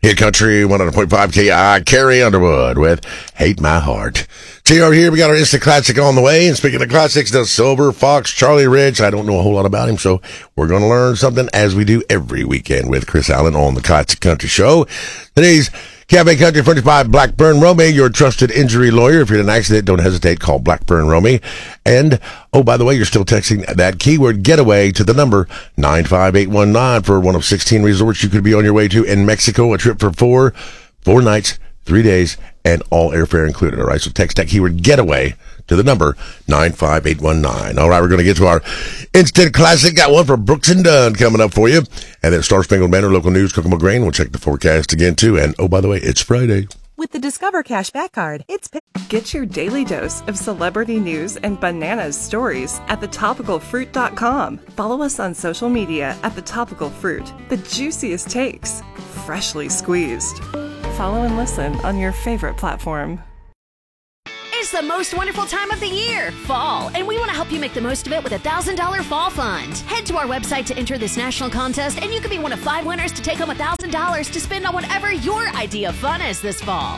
Hit Country 100.5 KI, Carrie Underwood with Hate My Heart. See, over here, we got our instant classic on the way. And speaking of classics, the Silver Fox, Charlie Rich. I don't know a whole lot about him, so we're going to learn something as we do every weekend with Chris Allen on the Classic Country Show. Today's Cafe Country furnished by Blackburn Romey, your trusted injury lawyer. If you're in an accident, don't hesitate. Call Blackburn Romey. And, oh, by the way, you're still texting that keyword getaway to the number 95819 for one of 16 resorts you could be on your way to in Mexico. A trip for four nights, 3 days, and all airfare included. All right, so text that keyword getaway to the number 95819. All right, we're going to get to our instant classic. Got one from Brooks and Dunn coming up for you. And then Star Spangled Banner, local news, Kokomo Grain. We'll check the forecast again, too. And, oh, by the way, it's Friday. With the Discover Cashback Card, get your daily dose of celebrity news and bananas stories at thetopicalfruit.com. Follow us on social media at The Topical Fruit. The juiciest takes, freshly squeezed. Follow and listen on your favorite platform. It's the most wonderful time of the year, fall, and we want to help you make the most of it with a $1,000 fall fund. Head to our website to enter this national contest, and you could be one of 5 winners to take home $1,000 to spend on whatever your idea of fun is this fall.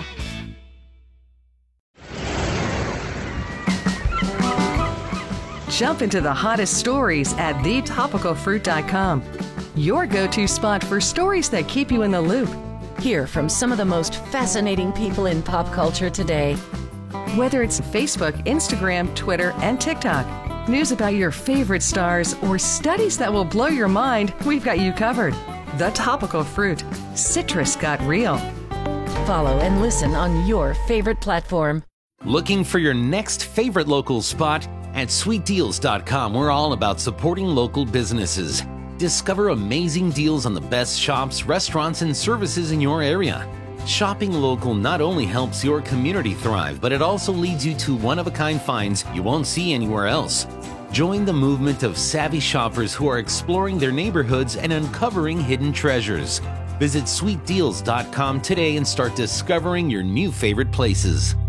Jump into the hottest stories at thetopicalfruit.com. Your go-to spot for stories that keep you in the loop. Hear from some of the most fascinating people in pop culture today. Whether it's Facebook, Instagram, Twitter, and TikTok, news about your favorite stars, or studies that will blow your mind, we've got you covered. The Topical Fruit. Citrus got real. Follow and listen on your favorite platform. Looking for your next favorite local spot? At sweetdeals.com, we're all about supporting local businesses. Discover amazing deals on the best shops, restaurants, and services in your area. Shopping local not only helps your community thrive, but it also leads you to one-of-a-kind finds you won't see anywhere else. Join the movement of savvy shoppers who are exploring their neighborhoods and uncovering hidden treasures. Visit sweetdeals.com today and start discovering your new favorite places.